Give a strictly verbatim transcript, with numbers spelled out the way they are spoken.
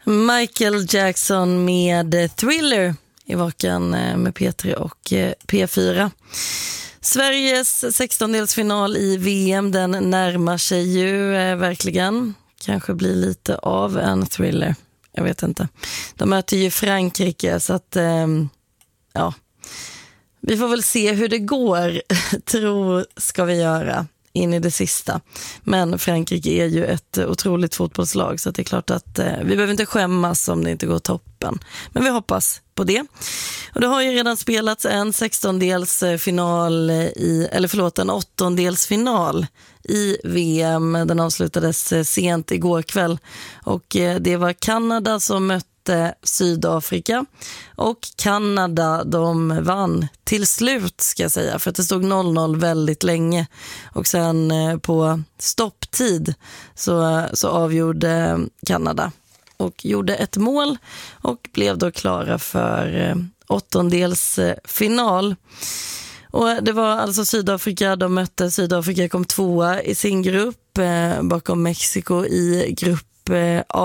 Michael Jackson med Thriller i Vakan med P tre och P fyra. Sveriges sextondelsfinal i V M, den närmar sig ju eh, verkligen. Kanske blir lite av en thriller. Jag vet inte. De möter ju Frankrike så att eh, ja, vi får väl se hur det går. Tro ska vi göra in i det sista. Men Frankrike är ju ett otroligt fotbollslag så att det är klart att eh, vi behöver inte skämmas om det inte går toppen. Men vi hoppas på det. Och det har ju redan spelats en sextondelsfinal i, eller förlåt, en åttondelsfinal i V M. Den avslutades sent igår kväll och det var Kanada som mötte Sydafrika och Kanada, de vann till slut ska jag säga, för att det stod noll noll väldigt länge och sen på stopptid så, så avgjorde Kanada och gjorde ett mål och blev då klara för åttondelsfinal. Och det var alltså Sydafrika, de mötte Sydafrika, kom tvåa i sin grupp eh, bakom Mexiko i grupp eh, A.